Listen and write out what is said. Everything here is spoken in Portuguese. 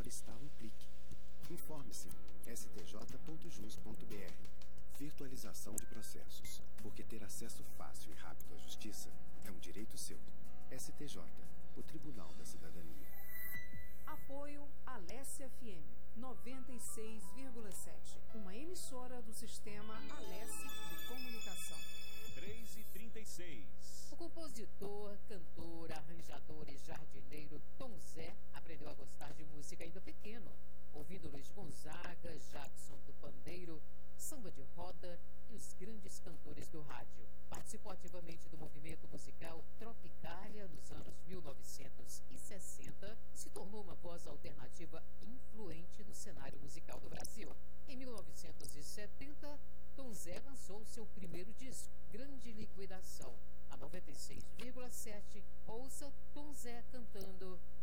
está a um clique. Informe-se, stj.jus.br. Virtualização de processos, porque ter acesso fácil e rápido à justiça é um direito seu. STJ, o Tribunal da Cidadania. Apoio Alesse FM 96,7, uma emissora do sistema Alesse de Comunicação. 3h36. O compositor, cantor, arranjador e jardineiro Tom Zé aprendeu a gostar de música ainda pequeno, ouvindo Luiz Gonzaga, Jackson do Pandeiro, samba de roda e os grandes cantores do rádio. Participou ativamente do movimento musical Tropicália nos anos 1960 e se tornou uma voz alternativa influente no cenário musical do Brasil. Em 1970, Tom Zé lançou seu primeiro disco, Grande Liquidação. A 96,7, ouça Tom Zé cantando